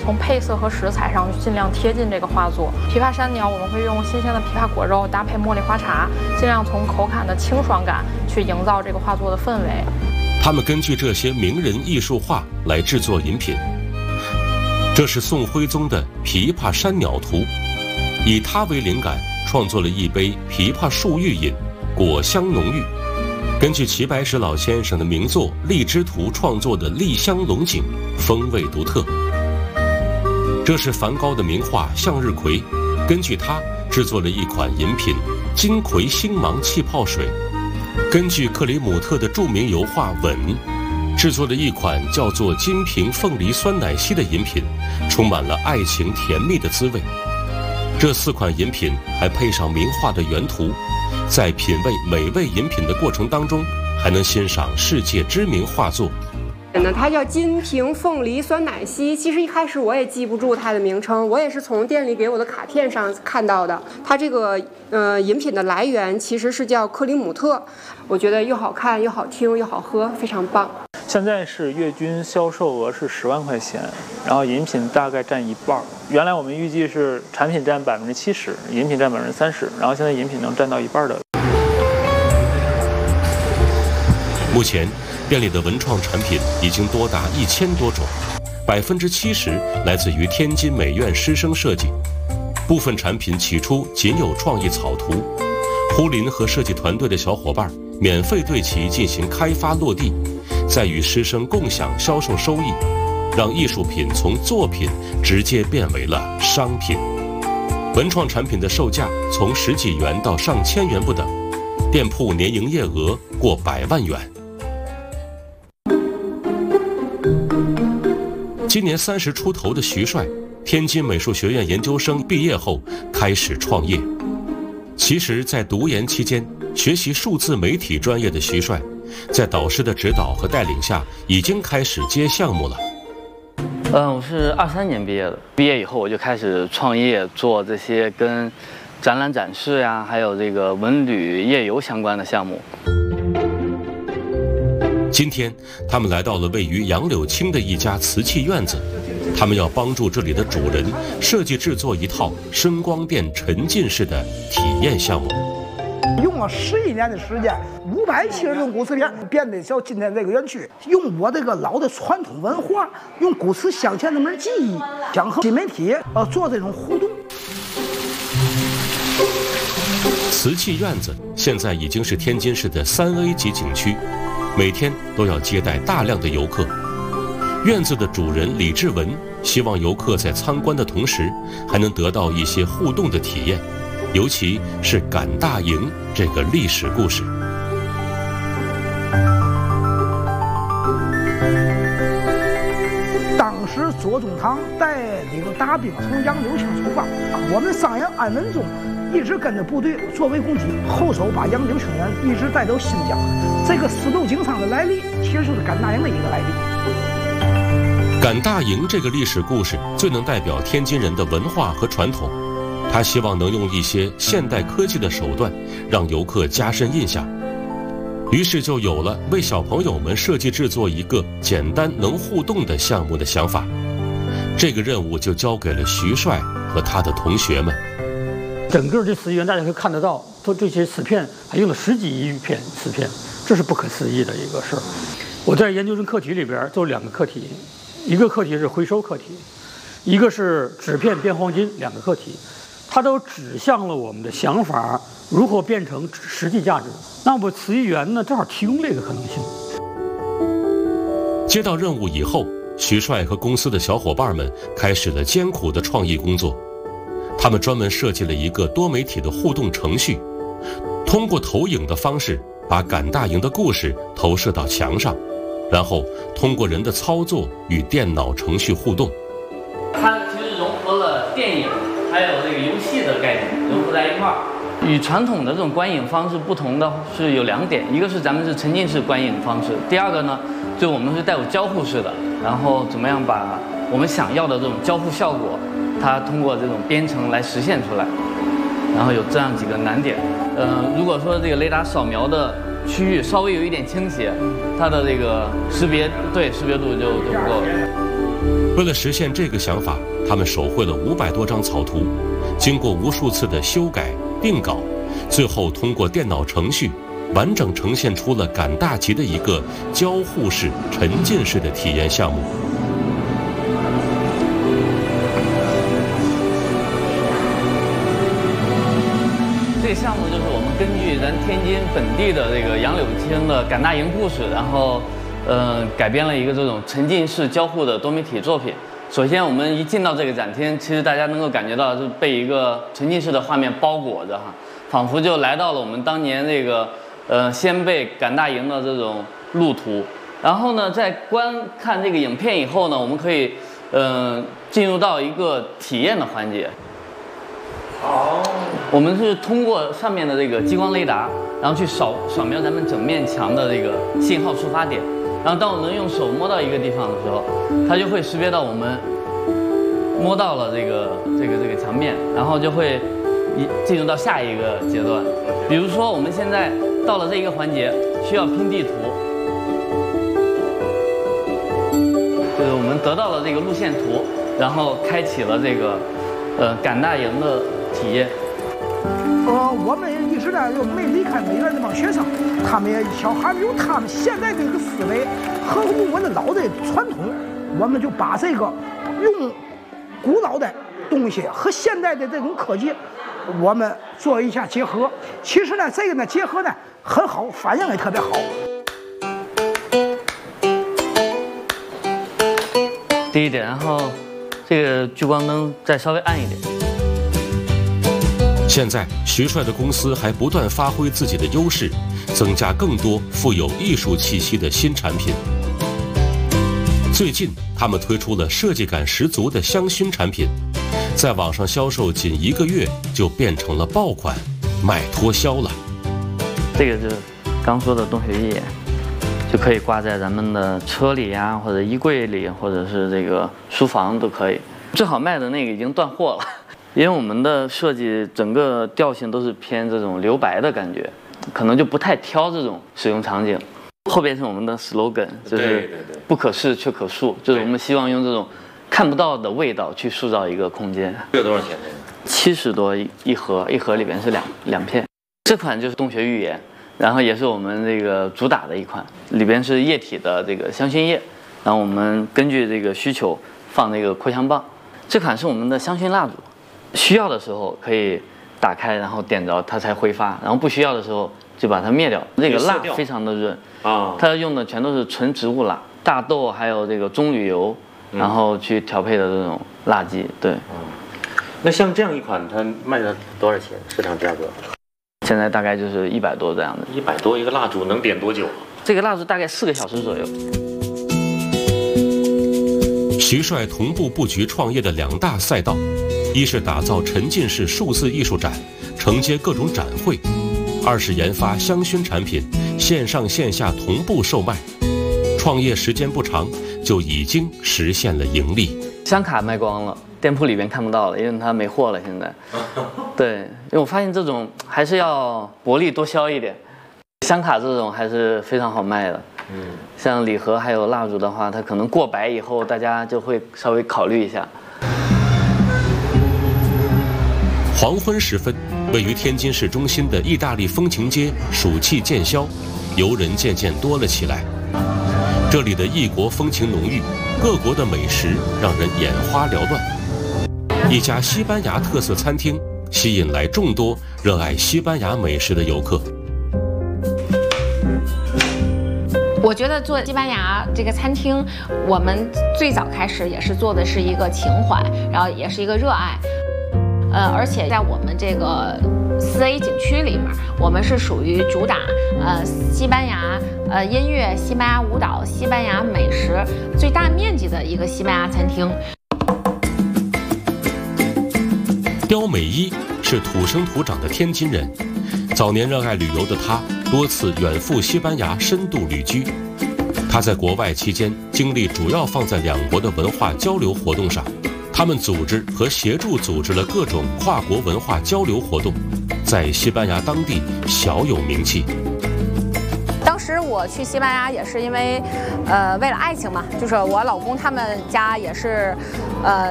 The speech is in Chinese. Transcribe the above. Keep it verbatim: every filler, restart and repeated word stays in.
从配色和食材上尽量贴近这个画作。琵琶山鸟我们会用新鲜的枇杷果肉搭配茉莉花茶，尽量从口感的清爽感去营造这个画作的氛围。 他们根据这些名人艺术画来制作饮品。这是宋徽宗的《琵琶山鸟图》，以它为灵感创作了一杯枇杷树玉饮，果香浓郁。根据齐白石老先生的名作《荔枝图》创作的丽香龙井，风味独特。这是梵高的名画《向日葵》，根据它制作了一款饮品金葵星芒气泡水。根据克里姆特的著名油画《吻》，制作了一款叫做金瓶凤梨酸奶昔的饮品，充满了爱情甜蜜的滋味。这四款饮品还配上名画的原图，在品味美味饮品的过程当中，还能欣赏世界知名画作。 那它叫金瓶凤梨酸奶昔，其实一开始我也记不住它的名称，我也是从店里给我的卡片上看到的。它这个呃饮品的来源其实是叫克里姆特，我觉得又好看又好听又好喝，非常棒。 现在是月均销售额是十万块钱，然后饮品大概占一半。原来我们预计是产品占百分之七十，饮品占百分之三十，然后现在饮品能占到一半的。 目前店里的文创产品已经多达一千多种，百分之七十来自于天津美院师生设计。部分产品起初仅有创意草图，胡林和设计团队的小伙伴免费对其进行开发落地，再与师生共享销售收益，让艺术品从作品直接变为了商品。文创产品的售价从十几元到上千元不等，店铺年营业额过百万元。今年三十出头的徐帅，天津美术学院研究生毕业后开始创业。其实在读研期间学习数字媒体专业的徐帅，在导师的指导和带领下已经开始接项目了。 嗯，我是二三年毕业的，毕业以后我就开始创业，做这些跟展览展示呀，还有这个文旅夜游相关的项目。 今天他们来到了位于杨柳青的一家瓷器院子，他们要帮助这里的主人设计制作一套声光电沉浸式的体验项目。 用了十一年的时间，五百七十种古瓷片变得像今天这个园区，用我这个老的传统文化，用古瓷镶嵌那门技艺，想和新媒体呃做这种互动。 瓷器院子现在已经是天津市的三 A 级景区，每天都要接待大量的游客。院子的主人李志文希望游客在参观的同时，还能得到一些互动的体验，尤其是赶大营这个历史故事。 当时左宗棠带领大兵从杨柳青出发，我们商人安文忠一直跟着部队作为攻击，后手把杨柳青人一直带到新疆。这个丝路经商的来历，其实就是赶大营的一个来历。 赶大营这个历史故事最能代表天津人的文化和传统，他希望能用一些现代科技的手段让游客加深印象，于是就有了为小朋友们设计制作一个简单能互动的项目的想法。这个任务就交给了徐帅和他的同学们。 整个这瓷器园大家可以看得到，都这些瓷片还用了十几亿片瓷片，这是不可思议的一个事儿。我在研究生课题里边做两个课题，一个课题是回收课题，一个是纸片变黄金，两个课题，它都指向了我们的想法如何变成实际价值。那么瓷艺园呢，正好提供这个可能性。 接到任务以后，徐帅和公司的小伙伴们开始了艰苦的创意工作。他们专门设计了一个多媒体的互动程序，通过投影的方式把赶大营的故事投射到墙上，然后通过人的操作与电脑程序互动。 它其实融合了电影还有这个游戏的概念融合在一块儿。与传统的这种观影方式不同的是有两点，一个是咱们是沉浸式观影方式，第二个呢，就我们是带有交互式的，然后怎么样把我们想要的这种交互效果，它通过这种编程来实现出来，然后有这样几个难点。呃，如果说这个雷达扫描的区域稍微有一点倾斜，它的这个识别对识别度就就不够了。 为了实现这个想法，他们手绘了五百多张草图，经过无数次的修改、定稿，最后通过电脑程序，完整呈现出了赶大集的一个交互式、沉浸式的体验项目。 这个项目就是我们根据咱天津本地的这个杨柳青的赶大营故事，然后，呃，改编了一个这种沉浸式交互的多媒体作品。首先，我们一进到这个展厅，其实大家能够感觉到是被一个沉浸式的画面包裹着哈，仿佛就来到了我们当年这个呃先辈赶大营的这种路途。然后呢，在观看这个影片以后呢，我们可以呃进入到一个体验的环节。哦，我们是通过上面的这个激光雷达，然后去扫扫描咱们整面墙的这个信号触发点，然后当我们用手摸到一个地方的时候，它就会识别到我们摸到了这个这个这个墙面，然后就会一进入到下一个阶段。比如说我们现在到了这一个环节，需要拼地图，就是我们得到了这个路线图，然后开启了这个呃赶大营的体验。 呃，我们一直呢就没离开美院那帮学生，他们也小孩有他们现在这个思维和我们的老的传统，我们就把这个用古老的东西和现代的这种科技，我们做一下结合。其实呢，这个呢结合呢很好，反应也特别好。 第一点，然后这个聚光灯再稍微暗一点。 现在，徐帅的公司还不断发挥自己的优势，增加更多富有艺术气息的新产品。最近，他们推出了设计感十足的香薰产品，在网上销售仅一个月就变成了爆款，卖脱销了。 这个就是刚说的洞穴浴眼，就可以挂在咱们的车里呀、啊，或者衣柜里，或者是这个书房都可以。最好卖的那个已经断货了。因为我们的设计整个调性都是偏这种留白的感觉，可能就不太挑这种使用场景。后边是我们的 slogan， 就是不可视却可塑，就是我们希望用这种看不到的味道去塑造一个空间。 这个多少钱呢？ 七十多一盒，一盒里边是两两片。这款就是洞穴浴盐，然后也是我们这个主打的一款，里边是液体的这个香薰液，然后我们根据这个需求放这个扩香棒。这款是我们的香薰蜡烛。需要的时候可以打开，然后点着它才挥发，然后不需要的时候就把它灭掉。这个蜡非常的润啊，它用的全都是纯植物蜡，大豆还有这个棕榈油，然后去调配的这种蜡剂。对， 嗯，那像这样一款，它卖了多少钱？市场价格？ 现在大概就是一百多这样的。 一百多一个蜡烛能点多久？ 这个蜡烛大概四个小时左右。 徐帅同步布局创业的两大赛道。一是打造沉浸式数字艺术展，承接各种展会；二是研发香薰产品，线上线下同步售卖。创业时间不长，就已经实现了盈利。 香卡卖光了，店铺里边看不到了，因为它没货了。现在，对，因为我发现这种还是要薄利多销一点。香卡这种还是非常好卖的。嗯，像礼盒还有蜡烛的话，它可能过百以后，大家就会稍微考虑一下。 黄昏时分，位于天津市中心的意大利风情街暑气渐消，游人渐渐多了起来。这里的异国风情浓郁，各国的美食让人眼花缭乱。一家西班牙特色餐厅吸引来众多热爱西班牙美食的游客。 我觉得做西班牙这个餐厅，我们最早开始也是做的是一个情怀，然后也是一个热爱。呃，而且在我们这个四 A 景区里面，我们是属于主打呃西班牙呃音乐、西班牙舞蹈、西班牙美食最大面积的一个西班牙餐厅。 刁美一是土生土长的天津人，早年热爱旅游的他多次远赴西班牙深度旅居。他在国外期间精力主要放在两国的文化交流活动上。他们组织和协助组织了各种跨国文化交流活动，在西班牙当地小有名气。 当时我去西班牙也是因为，呃，为了爱情嘛，就是我老公他们家也是，呃，